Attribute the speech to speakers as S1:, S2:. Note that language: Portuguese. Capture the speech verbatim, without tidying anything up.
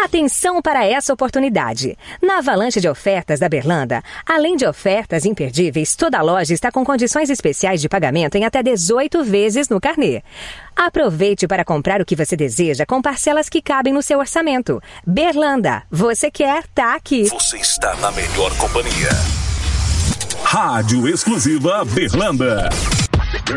S1: Atenção para essa oportunidade. Na avalanche de ofertas da Berlanda, além de ofertas imperdíveis, toda a loja está com condições especiais de pagamento em até dezoito vezes no carnê. Aproveite para comprar o que você deseja com parcelas que cabem no seu orçamento. Berlanda, você quer, tá aqui.
S2: Você está na melhor companhia. Rádio exclusiva Berlanda.